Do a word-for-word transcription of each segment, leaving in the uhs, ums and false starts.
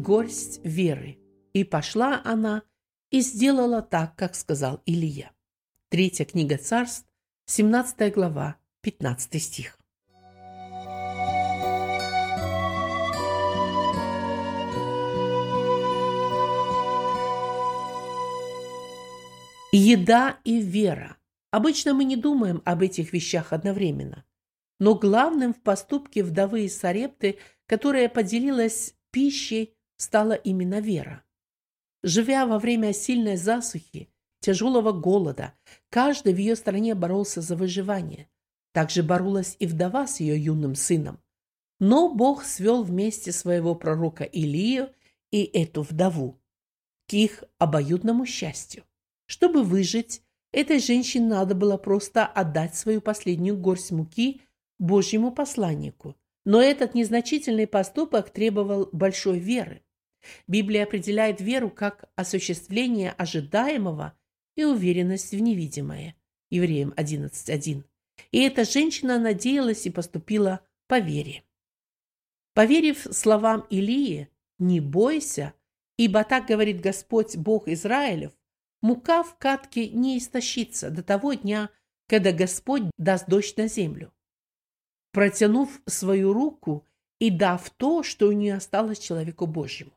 горсть веры, и пошла она и сделала так, как сказал Илия». Третья книга Царств, семнадцатая глава, пятнадцатый стих. Еда и вера. Обычно мы не думаем об этих вещах одновременно. Но главным в поступке вдовы из Сарепты, которая поделилась пищей, стала именно вера. Живя во время сильной засухи, тяжелого голода, каждый в ее стране боролся за выживание. Также боролась и вдова с ее юным сыном. Но Бог свел вместе своего пророка Илию и эту вдову к их обоюдному счастью. Чтобы выжить, этой женщине надо было просто отдать свою последнюю горсть муки Божьему посланнику. Но этот незначительный поступок требовал большой веры. Библия определяет веру как осуществление ожидаемого и уверенность в невидимое. Евреям одиннадцать один. И эта женщина надеялась и поступила по вере. Поверив словам Илии «не бойся, ибо так говорит Господь Бог Израилев», мука в катке не истощится до того дня, когда Господь даст дождь на землю. Протянув свою руку и дав то, что у нее осталось человеку Божьему.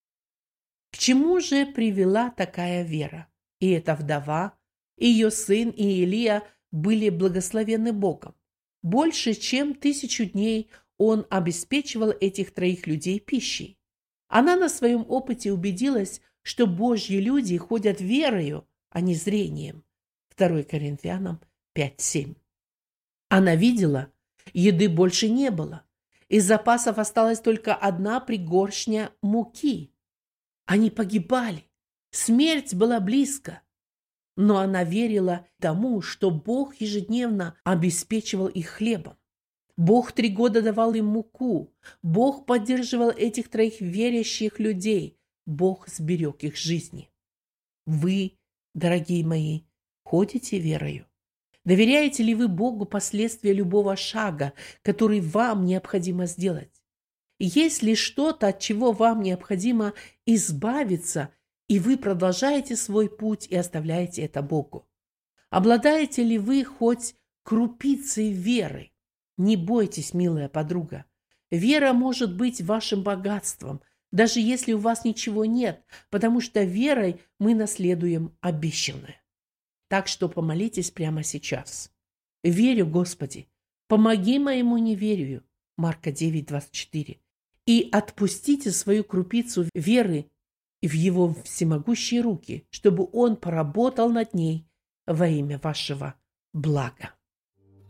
К чему же привела такая вера? И эта вдова, и ее сын, и Илия были благословенны Богом. Больше чем тысячу дней он обеспечивал этих троих людей пищей. Она на своем опыте убедилась, что Божьи люди ходят верою, а не зрением. второе Коринфянам пять семь. Она видела, еды больше не было. Из запасов осталась только одна пригоршня муки. Они погибали. Смерть была близко. Но она верила тому, что Бог ежедневно обеспечивал их хлебом. Бог три года давал им муку. Бог поддерживал этих троих верящих людей. Бог сберег их жизни. Вы, дорогие мои, ходите верою? Доверяете ли вы Богу последствия любого шага, который вам необходимо сделать? Есть ли что-то, от чего вам необходимо избавиться, и вы продолжаете свой путь и оставляете это Богу? Обладаете ли вы хоть крупицей веры? Не бойтесь, милая подруга. Вера может быть вашим богатством, даже если у вас ничего нет, потому что верой мы наследуем обещанное. Так что помолитесь прямо сейчас. Верю, Господи, помоги моему неверию. Марка девять двадцать четыре. И отпустите свою крупицу веры в Его всемогущие руки, чтобы Он поработал над ней во имя вашего блага.